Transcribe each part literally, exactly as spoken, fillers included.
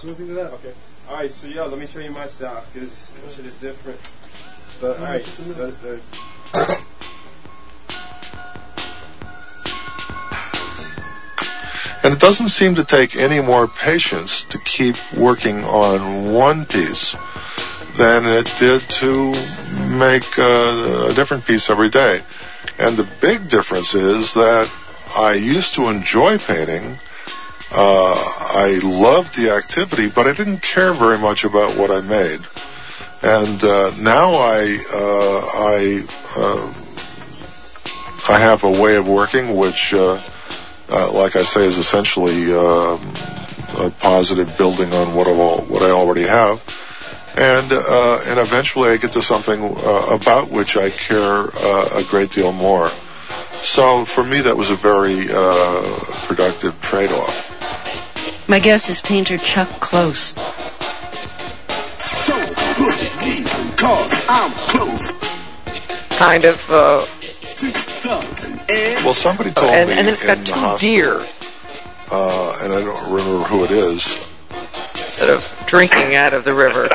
smoothing to that? Okay. All right, so yo, let me show you my style, because shit is different. But, all right, the, the And it doesn't seem to take any more patience to keep working on one piece than it did to make a, a different piece every day. And the big difference is that I used to enjoy painting. Uh, I loved the activity, but I didn't care very much about what I made. And uh, now I uh, I uh, I have a way of working which, uh, uh, like I say, is essentially uh, a positive building on what I what I already have. And uh, and eventually I get to something uh, about which I care uh, a great deal more. So for me, that was a very uh, productive trade-off. My guest is painter Chuck Close. Don't push me, cause I'm close. Kind of, uh... Well, somebody told oh, and, me and then it's got in two the hospital, deer. Uh, and I don't remember who it is. Sort of drinking out of the river.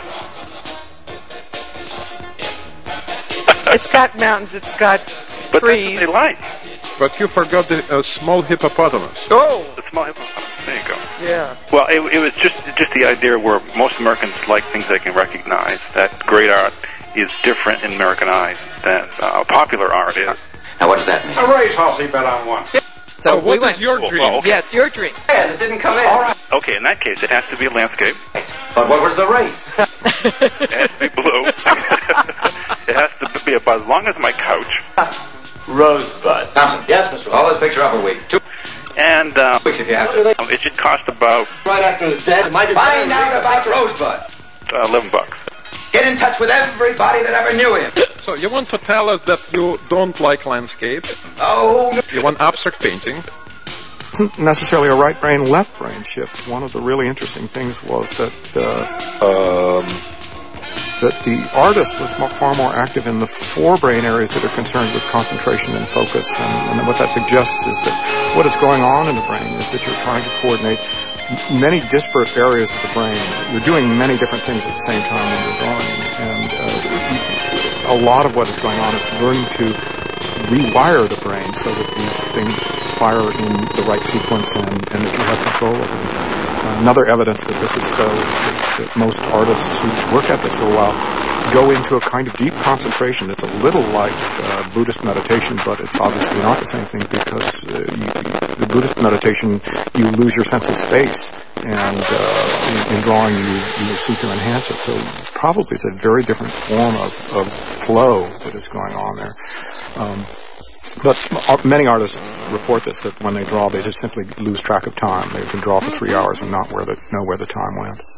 It's got mountains, it's got but trees. That's what they like. But you forgot the uh, small hippopotamus. Oh! The small hippopotamus. There you go. Yeah. Well, it, it was just just the idea where most Americans like things they can recognize. That great art is different in American eyes than uh, popular art is. Now, what's that mean? A racehorse he bet on once. So oh, what we is went, your dream? Well, okay. Yeah, it's your dream. Yeah, it didn't come in. All right. Okay, in that case, it has to be a landscape. But what was the race? It has to be blue. It has to be about as long as my couch. Rosebud. Thompson. Yes, Mister Hold this picture up a week. Two And uh, weeks if you have to. it should cost about Right after his death, it might be find out about Rosebud. uh, eleven bucks. Get in touch with everybody that ever knew him. So you want to tell us that you don't like landscape? Oh, no. You want abstract painting? Isn't necessarily a right brain, left brain shift. One of the really interesting things was that uh, Um, that the artist was more, far more active in the forebrain areas that are concerned with concentration and focus. And, and what that suggests is that what is going on in the brain is that you're trying to coordinate many disparate areas of the brain. You're doing many different things at the same time when you're drawing. And uh, a lot of what is going on is learning to rewire the brain so that these things fire in the right sequence and, and that you have control over them. Uh, another evidence that this is so is that, that most artists who work at this for a while go into a kind of deep concentration. It's a little like uh, Buddhist meditation, but it's obviously not the same thing because uh, you, the Buddhist meditation, you lose your sense of space, and uh, in, in drawing you, you seek to enhance it. So probably it's a very different form of, of flow that is going on there. Um, But many artists report this, that when they draw, they just simply lose track of time. They can draw for three hours and not where the, know where the time went.